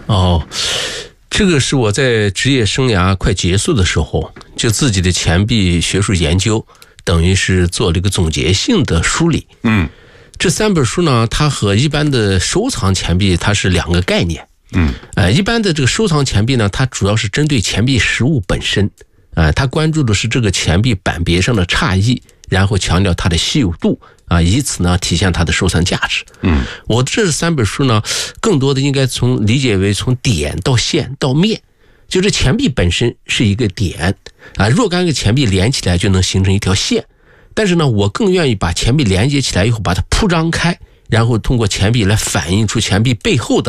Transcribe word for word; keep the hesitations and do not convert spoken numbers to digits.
哦，这个是我在职业生涯快结束的时候，就自己的钱币学术研究，等于是做了一个总结性的梳理。 嗯， 这三本书呢，它和一般的收藏钱币它是两个概念。 嗯， 呃，一般的这个收藏钱币呢，它主要是针对钱币实物本身，啊，它关注的是这个钱币版别上的差异，然后强调它的稀有度。啊，以此呢体现它的收藏价值。 嗯， 我这三本书呢，更多的应该从理解为从点到线到面，就是钱币本身是一个点啊，若干个钱币连起来就能形成一条线。但是呢，我更愿意把钱币连接起来以后，把它铺张开，然后通过钱币来反映出钱币背后的